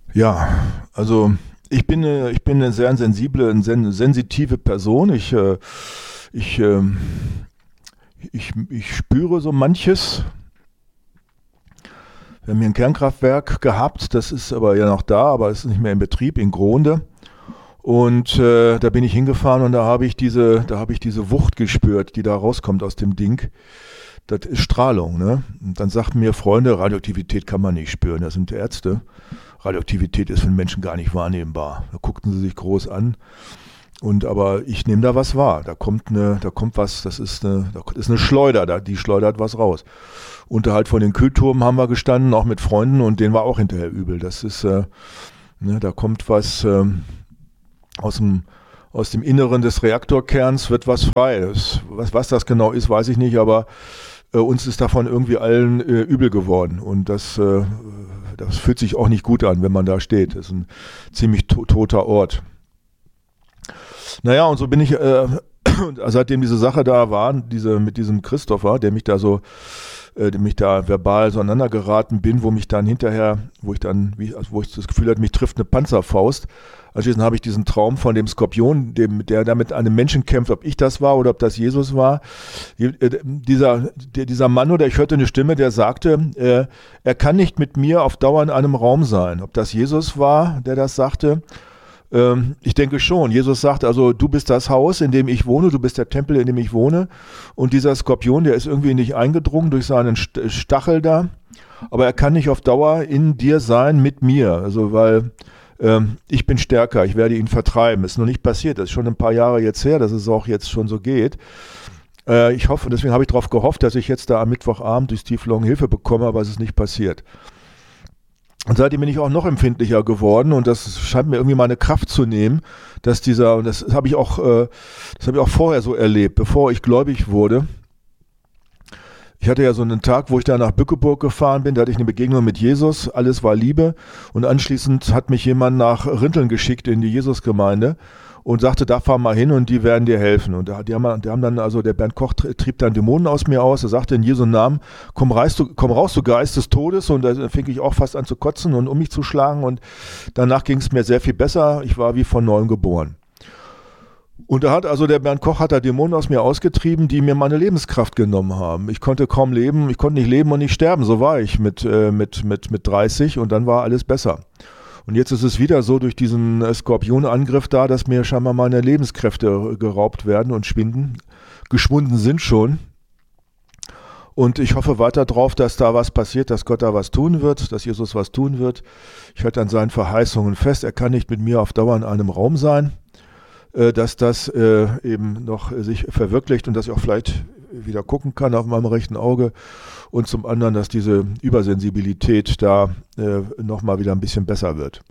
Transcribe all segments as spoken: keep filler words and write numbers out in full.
Ja, also ich bin, äh, ich bin eine sehr sensible, eine sen sensitive Person. Ich, äh, ich, ähm, ich, ich spüre so manches. Wir haben hier ein Kernkraftwerk gehabt, das ist aber ja noch da, aber es ist nicht mehr in Betrieb, in Gronde. Und äh, da bin ich hingefahren und da habe ich diese, da habe ich diese Wucht gespürt, die da rauskommt aus dem Ding. Das ist Strahlung, ne? Und dann sagten mir Freunde, Radioaktivität kann man nicht spüren, das sind Ärzte. Radioaktivität ist für den Menschen gar nicht wahrnehmbar. Da guckten sie sich groß an. Und aber ich nehme da was wahr. Da kommt eine, da kommt was, das ist eine, da ist eine Schleuder, da, die schleudert was raus. Unterhalb von den Kühlturmen haben wir gestanden, auch mit Freunden, und denen war auch hinterher übel. Das ist, äh, ne, da kommt was ähm, aus dem, aus dem Inneren des Reaktorkerns wird was frei. Das, was, was das genau ist, weiß ich nicht, aber äh, uns ist davon irgendwie allen äh, übel geworden. Und das, äh, das fühlt sich auch nicht gut an, wenn man da steht. Das ist ein ziemlich to toter Ort. Naja, und so bin ich, äh, seitdem diese Sache da war, diese, mit diesem Christopher, der mich da so, äh, dem ich da verbal so aneinander geraten bin, wo mich dann hinterher, wo ich dann, wie, also wo ich das Gefühl hatte, mich trifft eine Panzerfaust. Anschließend habe ich diesen Traum von dem Skorpion, dem, der da mit einem Menschen kämpft, ob ich das war oder ob das Jesus war. Die, äh, dieser, der, dieser Mann, oder ich hörte eine Stimme, der sagte, äh, er kann nicht mit mir auf Dauer in einem Raum sein. Ob das Jesus war, der das sagte? Ähm, ich denke schon. Jesus sagt also, du bist das Haus, in dem ich wohne, du bist der Tempel, in dem ich wohne. Und dieser Skorpion, der ist irgendwie nicht eingedrungen durch seinen Stachel da. Aber er kann nicht auf Dauer in dir sein mit mir. Also, weil ähm, ich bin stärker, ich werde ihn vertreiben. Ist noch nicht passiert, das ist schon ein paar Jahre jetzt her, dass es auch jetzt schon so geht. Äh, ich hoffe, deswegen habe ich darauf gehofft, dass ich jetzt da am Mittwochabend durch Steve Long Hilfe bekomme, aber es ist nicht passiert. Und seitdem bin ich auch noch empfindlicher geworden, und das scheint mir irgendwie meine Kraft zu nehmen, dass dieser, und das habe ich auch, äh, das habe ich auch vorher so erlebt, bevor ich gläubig wurde. Ich hatte ja so einen Tag, wo ich da nach Bückeburg gefahren bin, da hatte ich eine Begegnung mit Jesus, alles war Liebe, und anschließend hat mich jemand nach Rinteln geschickt in die Jesusgemeinde und sagte, da fahr mal hin und die werden dir helfen. Und die haben, die haben dann, also der Bernd Koch trieb dann Dämonen aus mir aus. Er sagte in Jesu Namen, komm, reist du, komm raus, du Geist des Todes. Und da fing ich auch fast an zu kotzen und um mich zu schlagen. Und danach ging es mir sehr viel besser. Ich war wie von neuem geboren. Und da hat also der Bernd Koch hat da Dämonen aus mir ausgetrieben, die mir meine Lebenskraft genommen haben. Ich konnte kaum leben, ich konnte nicht leben und nicht sterben. So war ich mit, äh, mit, mit, mit dreißig, und dann war alles besser. Und jetzt ist es wieder so durch diesen Skorpionangriff da, dass mir scheinbar meine Lebenskräfte geraubt werden und schwinden, geschwunden sind schon. Und ich hoffe weiter drauf, dass da was passiert, dass Gott da was tun wird, dass Jesus was tun wird. Ich halte an seinen Verheißungen fest, er kann nicht mit mir auf Dauer in einem Raum sein, dass das eben noch sich verwirklicht und dass ich auch vielleicht wieder gucken kann auf meinem rechten Auge, und zum anderen, dass diese Übersensibilität da äh, nochmal wieder ein bisschen besser wird.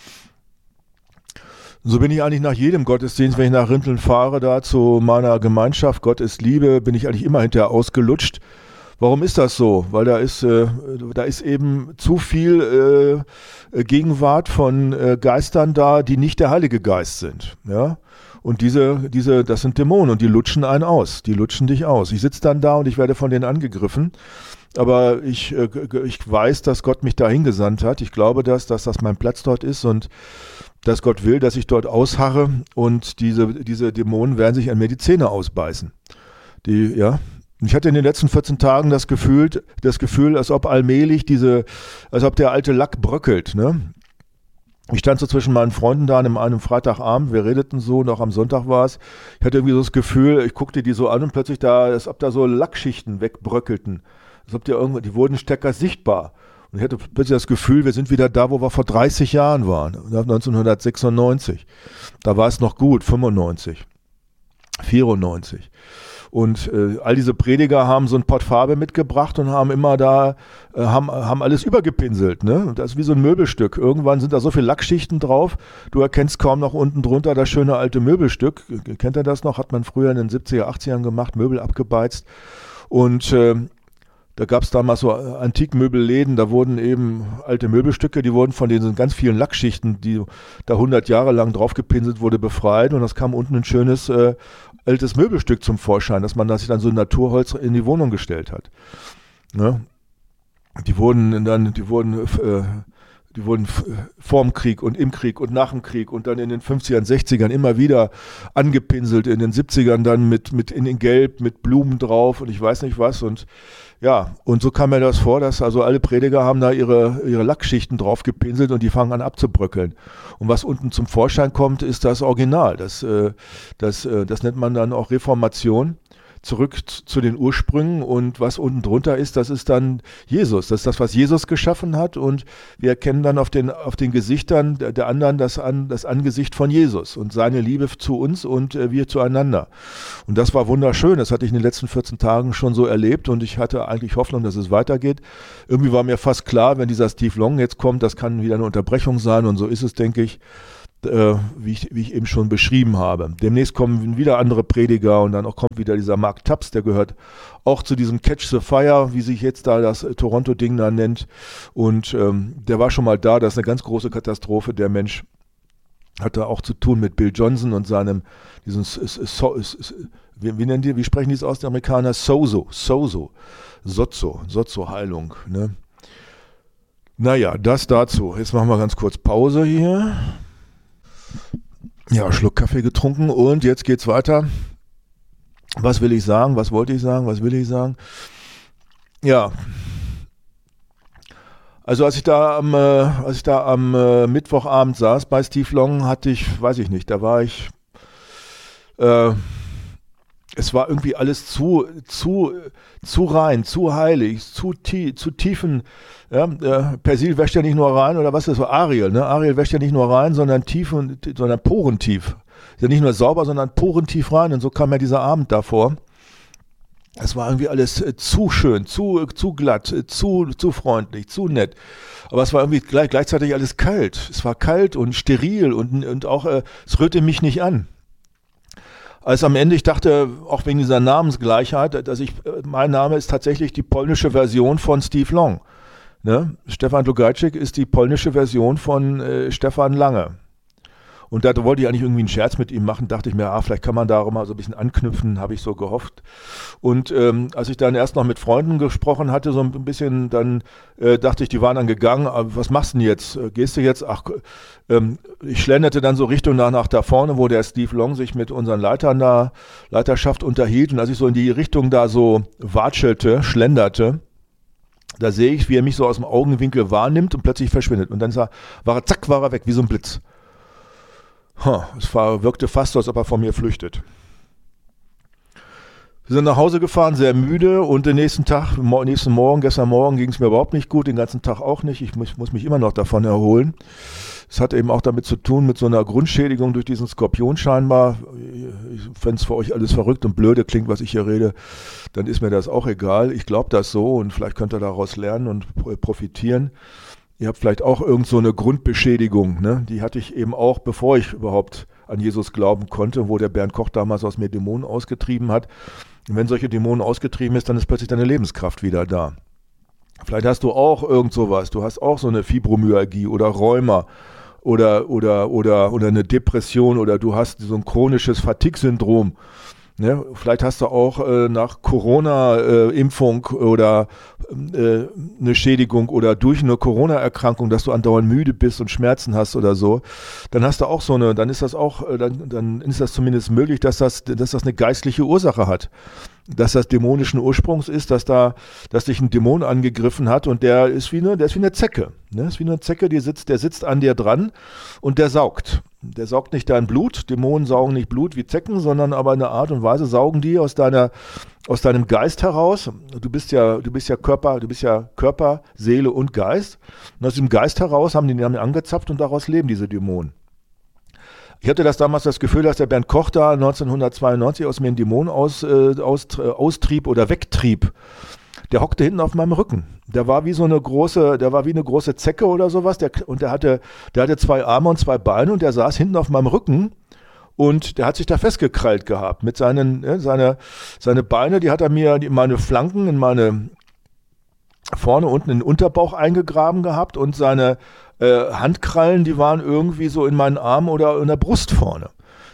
So bin ich eigentlich nach jedem Gottesdienst, wenn ich nach Rinteln fahre, da zu meiner Gemeinschaft, Gott ist Liebe, bin ich eigentlich immer hinterher ausgelutscht. Warum ist das so? Weil da ist, äh, da ist eben zu viel äh, Gegenwart von äh, Geistern da, die nicht der Heilige Geist sind. Ja? Und diese, diese, das sind Dämonen, und die lutschen einen aus. Die lutschen dich aus. Ich sitze dann da und ich werde von denen angegriffen. Aber ich, äh, ich weiß, dass Gott mich dahin gesandt hat. Ich glaube das, dass das mein Platz dort ist und dass Gott will, dass ich dort ausharre, und diese, diese Dämonen werden sich an mir die Zähne ausbeißen. Die, ja. Ich hatte in den letzten vierzehn Tagen das Gefühl, das Gefühl, als ob allmählich diese, als ob der alte Lack bröckelt, ne? Ich stand so zwischen meinen Freunden da an einem Freitagabend, wir redeten so, und auch am Sonntag war es. Ich hatte irgendwie so das Gefühl, ich guckte die so an und plötzlich da, als ob da so Lackschichten wegbröckelten. Als ob die irgendwie, die wurden stärker sichtbar. Und ich hatte plötzlich das Gefühl, wir sind wieder da, wo wir vor dreißig Jahren waren, neunzehnhundertsechsundneunzig. Da war es noch gut, fünfundneunzig, vierundneunzig. Und äh, all diese Prediger haben so ein Pott Farbe mitgebracht und haben immer da, äh, haben, haben alles übergepinselt, ne? Und das ist wie so ein Möbelstück. Irgendwann sind da so viele Lackschichten drauf, du erkennst kaum noch unten drunter das schöne alte Möbelstück. Kennt ihr das noch? Hat man früher in den siebziger, achtzigern gemacht, Möbel abgebeizt. Und äh, da gab es damals so Antikmöbelläden, da wurden eben alte Möbelstücke, die wurden von diesen ganz vielen Lackschichten, die da hundert Jahre lang draufgepinselt wurde, befreit, und das kam unten ein schönes äh, altes Möbelstück zum Vorschein, dass man das sich dann so Naturholz in die Wohnung gestellt hat. Ne? Die wurden dann, die wurden äh, Die wurden vorm Krieg und im Krieg und nach dem Krieg und dann in den fünfzigern, sechzigern immer wieder angepinselt, in den siebzigern dann mit, mit in den Gelb, mit Blumen drauf und ich weiß nicht was. Und ja, und so kam mir das vor, dass also alle Prediger haben da ihre, ihre Lackschichten drauf gepinselt und die fangen an abzubröckeln. Und was unten zum Vorschein kommt, ist das Original. Das, äh, das, äh, das nennt man dann auch Reformation. Zurück zu den Ursprüngen und was unten drunter ist, das ist dann Jesus. Das ist das, was Jesus geschaffen hat und wir erkennen dann auf den, auf den Gesichtern der, der anderen das, an, das Angesicht von Jesus und seine Liebe zu uns und äh, wir zueinander. Und das war wunderschön, das hatte ich in den letzten vierzehn Tagen schon so erlebt und ich hatte eigentlich Hoffnung, dass es weitergeht. Irgendwie war mir fast klar, wenn dieser Steve Long jetzt kommt, das kann wieder eine Unterbrechung sein und so ist es, denke ich. Äh, wie, ich, wie ich eben schon beschrieben habe. Demnächst kommen wieder andere Prediger und dann auch kommt wieder dieser Mark Tubbs, der gehört auch zu diesem Catch the Fire, wie sich jetzt da das äh, Toronto-Ding da nennt. Und ähm, der war schon mal da, das ist eine ganz große Katastrophe. Der Mensch hatte auch zu tun mit Bill Johnson und seinem, diesen, so, so, wie, wie nennen die, wie sprechen die es aus, die Amerikaner? Sozo, Sozo, Sozo, Sozo-Heilung. Ne? Naja, das dazu. Jetzt machen wir ganz kurz Pause hier. Ja, Schluck Kaffee getrunken und jetzt geht's weiter. Was will ich sagen? Was wollte ich sagen? Was will ich sagen? Ja. Also als ich da am, äh, als ich da am äh, Mittwochabend saß bei Steve Long, hatte ich, weiß ich nicht, da war ich, äh, es war irgendwie alles zu, zu, zu rein, zu heilig, zu, tie, zu tiefen, ja, äh, Persil wäscht ja nicht nur rein, oder was ist das so, Ariel, ne? Ariel wäscht ja nicht nur rein, sondern tief, und, sondern porentief. Ist ja nicht nur sauber, sondern porentief rein und so kam ja dieser Abend davor. Es war irgendwie alles äh, zu schön, zu, zu glatt, äh, zu, zu freundlich, zu nett. Aber es war irgendwie gleich, gleichzeitig alles kalt. Es war kalt und steril und, und auch, äh, es rührte mich nicht an. Als am Ende, ich dachte, auch wegen dieser Namensgleichheit, dass ich, mein Name ist tatsächlich die polnische Version von Steve Long. Ne? Stefan Lugajczyk ist die polnische Version von äh, Stefan Lange. Und da wollte ich eigentlich irgendwie einen Scherz mit ihm machen, dachte ich mir, ah, vielleicht kann man da auch mal so ein bisschen anknüpfen, habe ich so gehofft. Und ähm, als ich dann erst noch mit Freunden gesprochen hatte, so ein bisschen, dann äh, dachte ich, die waren dann gegangen, aber was machst du denn jetzt? Gehst du jetzt? Ach, ähm, ich schlenderte dann so Richtung nach, nach da vorne, wo der Steve Long sich mit unseren Leitern da, Leiterschaft unterhielt. Und als ich so in die Richtung da so watschelte, schlenderte, da sehe ich, wie er mich so aus dem Augenwinkel wahrnimmt und plötzlich verschwindet. Und dann war er, zack, war er weg, wie so ein Blitz. Huh, es war, wirkte fast so, als ob er von mir flüchtet. Wir sind nach Hause gefahren, sehr müde und den nächsten Tag, nächsten Morgen, gestern Morgen ging es mir überhaupt nicht gut, den ganzen Tag auch nicht. Ich muss, muss mich immer noch davon erholen. Es hat eben auch damit zu tun, mit so einer Grundschädigung durch diesen Skorpion scheinbar. Wenn es für euch alles verrückt und blöde klingt, was ich hier rede, dann ist mir das auch egal. Ich glaube das so und vielleicht könnt ihr daraus lernen und profitieren. Ihr habt vielleicht auch irgend so eine Grundbeschädigung, ne? Die hatte ich eben auch, bevor ich überhaupt an Jesus glauben konnte, wo der Bernd Koch damals aus mir Dämonen ausgetrieben hat. Und wenn solche Dämonen ausgetrieben ist, dann ist plötzlich deine Lebenskraft wieder da. Vielleicht hast du auch irgend sowas, du hast auch so eine Fibromyalgie oder Rheuma oder, oder, oder, oder eine Depression oder du hast so ein chronisches Fatigue-Syndrom. Ne? Vielleicht hast du auch äh, nach Corona-Impfung äh, oder äh, eine Schädigung oder durch eine Corona-Erkrankung, dass du andauernd müde bist und Schmerzen hast oder so. Dann hast du auch so eine, dann ist das auch, äh, dann, dann ist das zumindest möglich, dass das, dass das eine geistliche Ursache hat. Dass das dämonischen Ursprungs ist, dass da, dass dich ein Dämon angegriffen hat und der ist wie eine, der ist wie eine Zecke. Ne? Ist wie eine Zecke, die sitzt, der sitzt an dir dran und der saugt. Der saugt nicht dein Blut, Dämonen saugen nicht Blut wie Zecken, sondern aber in einer Art und Weise saugen die aus deiner, aus deinem Geist heraus. Du bist ja, du bist ja Körper, du bist ja Körper, Seele und Geist. Und aus dem Geist heraus haben die den angezapft und daraus leben diese Dämonen. Ich hatte das damals das Gefühl, dass der Bernd Koch da neunzehnhundertzweiundneunzig aus mir einen Dämon aus, äh, aus, äh, austrieb oder wegtrieb. Der hockte hinten auf meinem Rücken. Der war wie so eine große, der war wie eine große Zecke oder sowas. Der, und der hatte, der hatte zwei Arme und zwei Beine und der saß hinten auf meinem Rücken und der hat sich da festgekrallt gehabt mit seinen, äh, seine, seine Beine, die hat er mir in meine Flanken, in meine vorne unten in den Unterbauch eingegraben gehabt und seine äh, Handkrallen, die waren irgendwie so in meinen Armen oder in der Brust vorne.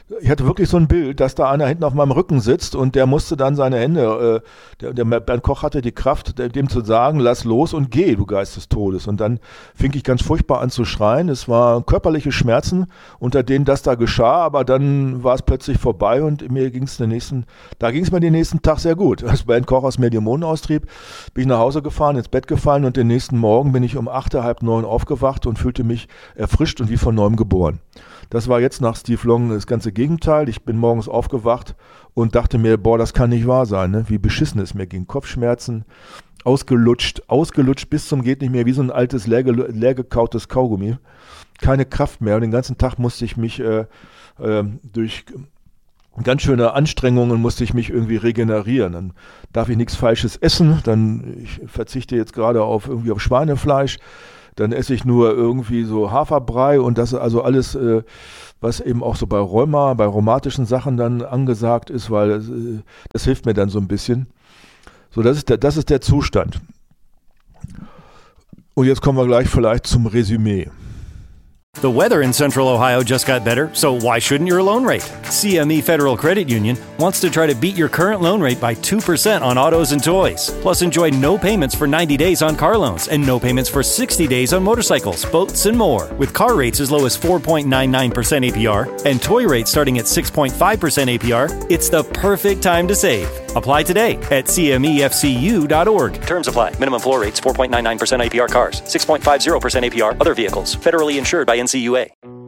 ich hatte wirklich so ein Bild, dass da einer hinten auf meinem Rücken sitzt und der musste dann seine Hände, äh, der, der Bernd Koch hatte die Kraft, dem zu sagen, lass los und geh, du Geist des Todes. Und dann fing ich ganz furchtbar an zu schreien. Es waren körperliche Schmerzen, unter denen das da geschah, aber dann war es plötzlich vorbei und mir ging es den nächsten, da ging es mir den nächsten Tag sehr gut. Als Bernd Koch aus mir Dämonen austrieb, bin ich nach Hause gefahren, ins Bett gefallen und den nächsten Morgen bin ich um acht, halb neun aufgewacht und fühlte mich erfrischt und wie von neuem geboren. Das war jetzt nach Steve Long das ganze Gegenteil. Ich bin morgens aufgewacht und dachte mir, boah, das kann nicht wahr sein, ne? Wie beschissen es mir ging. Kopfschmerzen, ausgelutscht, ausgelutscht bis zum geht nicht mehr, wie so ein altes, leer, leer gekautes Kaugummi. Keine Kraft mehr. Und den ganzen Tag musste ich mich äh, äh, durch ganz schöne Anstrengungen musste ich mich irgendwie regenerieren. Dann darf ich nichts Falsches essen. Dann ich verzichte jetzt gerade auf irgendwie auf Schweinefleisch. Dann esse ich nur irgendwie so Haferbrei und das ist also alles, äh, was eben auch so bei Rheuma, bei rheumatischen Sachen dann angesagt ist, weil das, äh, das hilft mir dann so ein bisschen. So, das ist der, das ist der Zustand. Und jetzt kommen wir gleich vielleicht zum Resümee. The weather in Central Ohio just got better, so why shouldn't your loan rate? C M E Federal Credit Union wants to try to beat your current loan rate by two percent on autos and toys. Plus, enjoy no payments for ninety days on car loans and no payments for sixty days on motorcycles, boats, and more. With car rates as low as four point nine nine percent A P R and toy rates starting at six point five percent A P R, it's the perfect time to save. Apply today at C M E F C U dot org. Terms apply. Minimum floor rates four point nine nine percent A P R cars, six point five zero percent A P R other vehicles. Federally insured by N C U A.